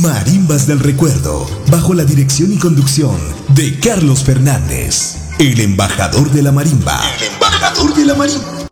Marimbas del Recuerdo, bajo la dirección y conducción de Carlos Fernández, el embajador de la marimba. El embajador de la marimba.